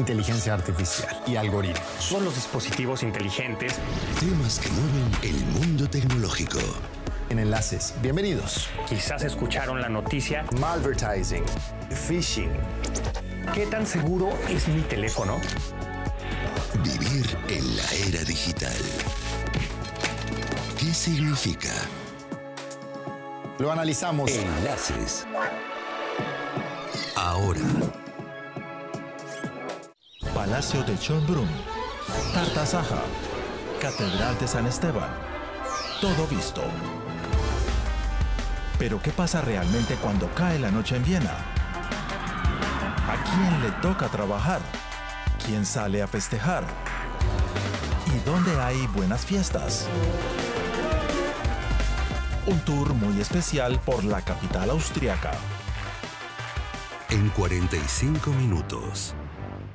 inteligencia artificial y algoritmos. Son los dispositivos inteligentes. Temas que mueven el mundo tecnológico. En Enlaces, bienvenidos. Quizás escucharon la noticia. Malvertising, phishing. ¿Qué tan seguro es mi teléfono? Vivir en la era digital. ¿Qué significa? Lo analizamos. Enlaces. Ahora. Palacio de Schönbrunn, Tartasaja, Catedral de San Esteban. Todo visto. Pero ¿qué pasa realmente cuando cae la noche en Viena? ¿A quién le toca trabajar? ¿Quién sale a festejar? ¿Y dónde hay buenas fiestas? Un tour muy especial por la capital austriaca. En 45 minutos.